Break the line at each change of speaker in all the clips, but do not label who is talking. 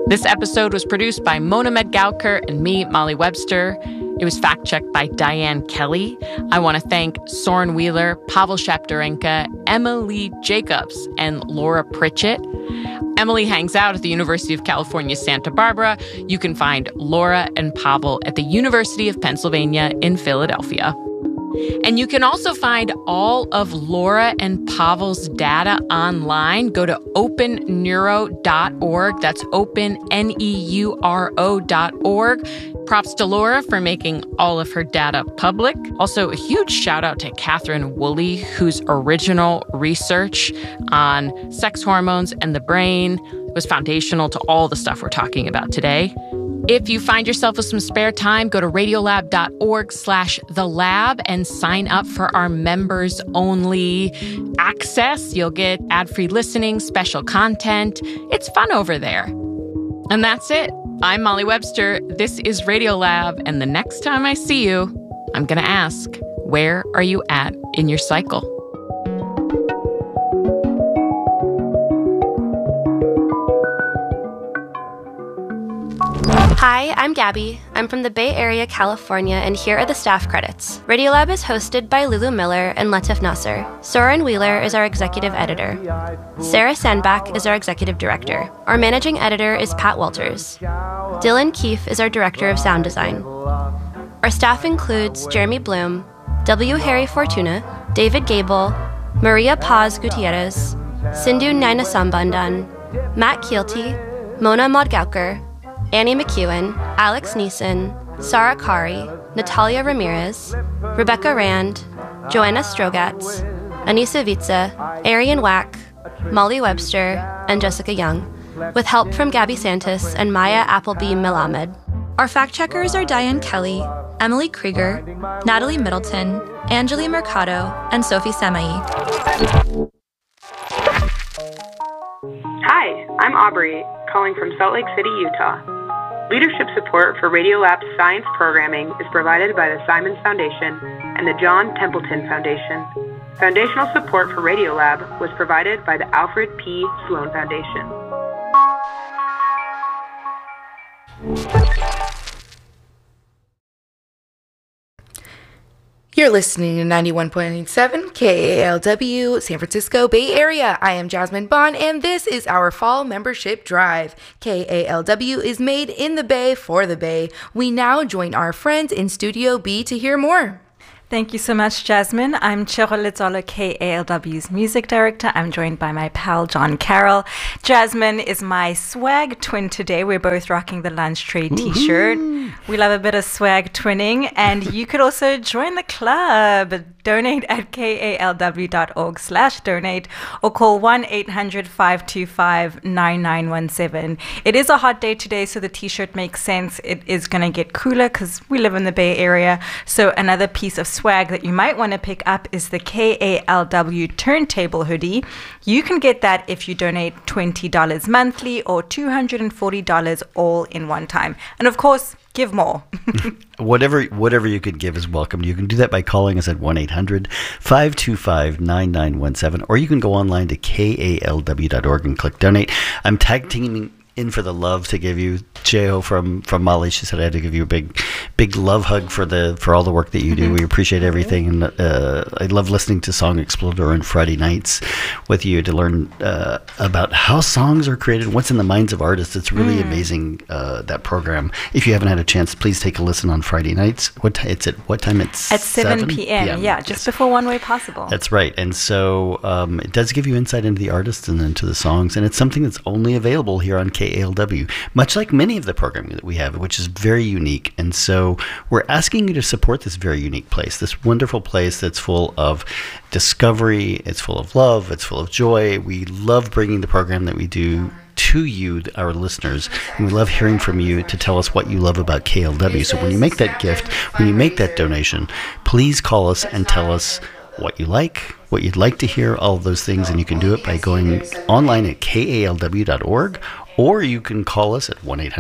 This episode was produced by Mona Medgaukar and me, Molly Webster. It was fact-checked by Diane Kelly. I want to thank Soren Wheeler, Pavel Shaptarenka, Emily Jacobs, and Laura Pritchett. Emily hangs out at the University of California, Santa Barbara. You can find Laura and Pavel at the University of Pennsylvania in Philadelphia. And you can also find all of Laura and Pavel's data online. Go to openneuro.org. That's openneuro.org. Props to Laura for making all of her data public. Also, a huge shout out to Catherine Woolley, whose original research on sex hormones and the brain was foundational to all the stuff we're talking about today. If you find yourself with some spare time, go to radiolab.org/thelab and sign up for our members only access. You'll get ad-free listening, special content. It's fun over there. And that's it. I'm Molly Webster. This is Radiolab. And the next time I see you, I'm going to ask, where are you at in your cycle?
Hi, I'm Gabby. I'm from the Bay Area, California, and here are the staff credits. Radiolab is hosted by Lulu Miller and Latif Nasser. Soren Wheeler is our executive editor. Sarah Sandbach is our executive director. Our managing editor is Pat Walters. Dylan Keefe is our director of sound design. Our staff includes Jeremy Bloom, W. Harry Fortuna, David Gable, Maria Paz Gutierrez, Sindhu Nainasambandan, Matt Keelty, Mona Modgaukar, Annie McEwen, Alex Neeson, Sarah Kari, Natalia Ramirez, Rebecca Rand, Joanna Strogatz, Anissa Vitsa, Arian Wack, Molly Webster, and Jessica Young, with help from Gabby Santis and Maya Appleby Melamed. Our fact-checkers are Diane Kelly, Emily Krieger, Natalie Middleton, Angeli Mercado, and Sophie Samai.
Hi, I'm Aubrey, calling from Salt Lake City, Utah. Leadership support for Radiolab's science programming is provided by the Simons Foundation and the John Templeton Foundation. Foundational support for Radiolab was provided by the Alfred P. Sloan Foundation.
You're listening to 91.7 KALW, San Francisco Bay Area. I am Jasmine Bond, and this is our fall membership drive. KALW is made in the Bay for the Bay. We now join our friends in Studio B to hear more.
Thank you so much, Jasmine. I'm Chero Letsolo, KALW's music director. I'm joined by my pal, John Carroll. Jasmine is my swag twin today. We're both rocking the Lunch Tray t-shirt. We love a bit of swag twinning. And you could also join the club. Donate at kalw.org/donate or call 1-800-525-9917. It is a hot day today, so the t-shirt makes sense. It is going to get cooler because we live in the Bay Area. So another piece of swag that you might want to pick up is the KALW Turntable hoodie. You can get that if you donate $20 monthly or $240 all in one time. And of course, give more.
Whatever you could give is welcome. You can do that by calling us at 1-800-525-9917, or you can go online to kalw.org and click donate. I'm tag teaming in for the love to give you, Cheo from Molly. She said I had to give you a big love hug for all the work that you do. We appreciate everything, and I love listening to Song Exploder on Friday nights with you to learn about how songs are created, what's in the minds of artists. It's really amazing, that program. If you haven't had a chance, please take a listen on Friday nights. What time? It's at
7 p.m. Yeah, just before One Way Possible.
That's right. And so it does give you insight into the artists and into the songs, and it's something that's only available here on KALW, much like many of the programming that we have, which is very unique. And so we're asking you to support this very unique place, this wonderful place that's full of discovery, it's full of love, it's full of joy. We love bringing the program that we do to you, our listeners, and we love hearing from you to tell us what you love about KLW. So when you make that gift, when you make that donation, please call us and tell us what you like, what you'd like to hear, all of those things, and you can do it by going online at kalw.org or you can call us at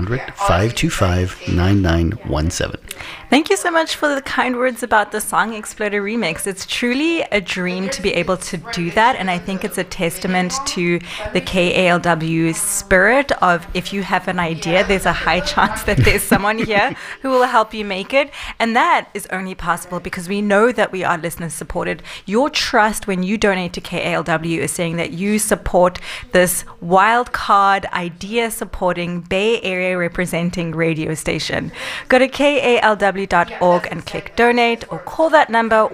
1-800-525-9917.
Thank you so much for the kind words about the Song Exploder remix. It's truly a dream to be able to do that, and I think it's a testament to the KALW spirit of, if you have an idea, there's a high chance that there's someone here who will help you make it, and that is only possible because we know that we are listener supported. Your trust when you donate to KALW is saying that you support this wild card, idea supporting, Bay Area representing radio station. Go to KALW.org and click donate, or call that number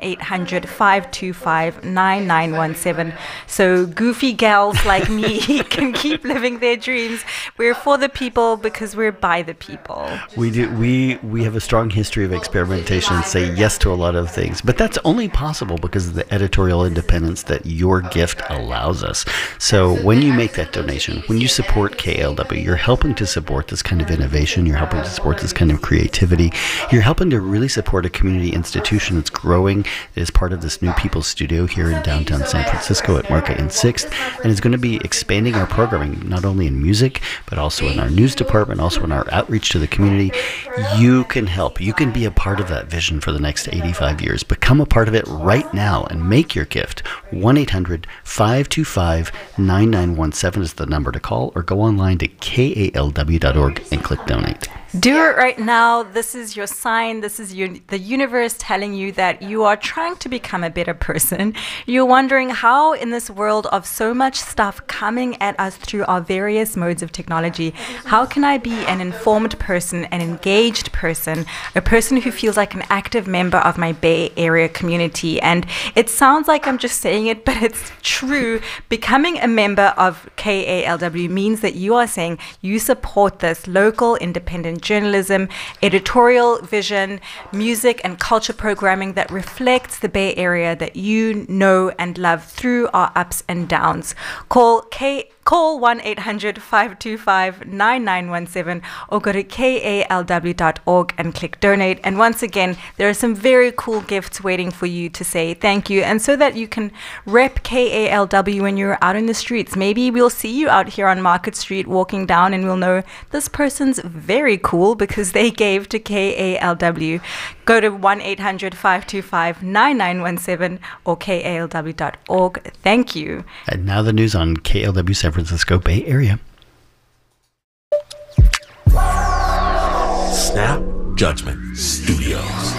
1-800-525-9917 so goofy gals like me can keep living their dreams. We're for the people because we're by the people.
We do. We have a strong history of experimentation and say yes to a lot of things, but that's only possible because of the editorial independence that your gift allows us. So when you make that donation, when you support KALW, you're helping to support this kind of innovation, you're helping to support this kind of creativity, you're helping to really support a community institution that's growing, that is part of this New People's Studio here in downtown San Francisco at Market and 6th, and is going to be expanding our programming, not only in music, but also in our news department, also in our outreach to the community. You can help. You can be a part of that vision for the next 85 years. Become a part of it right now and make your gift. 1-800-525-9917 is the number to call, or go online to kalw.org and click donate.
Do it right now. This is your sign. This is the universe telling you that you are trying to become a better person. You're wondering how, in this world of so much stuff coming at us through our various modes of technology, how can I be an informed person, an engaged person, a person who feels like an active member of my Bay Area community? And it sounds like I'm just saying it, but it's true. Becoming a member of KALW means that you are saying you support this local independent journalism, editorial vision, music and culture programming that reflects the Bay Area that you know and love through our ups and downs. Call 1-800-525-9917 or go to kalw.org and click donate. And once again, there are some very cool gifts waiting for you to say thank you, and so that you can rep KALW when you're out in the streets. Maybe we'll see you out here on Market Street walking down and we'll know this person's very cool because they gave to KALW. Go to 1-800-525-9917 or kalw.org. Thank you.
And now the news on KALW San Francisco Bay Area.
Snap Judgment Studios.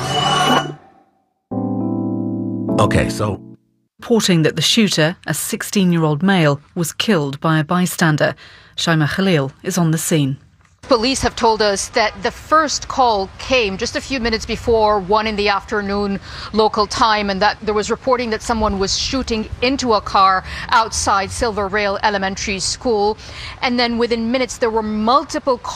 Okay, so
reporting that the shooter, a 16-year-old male, was killed by a bystander. Shaima Khalil is on the scene.
Police have told us that the first call came just a few minutes before 1 in the afternoon local time, and that there was reporting that someone was shooting into a car outside Silver Rail Elementary School. And then within minutes, there were multiple calls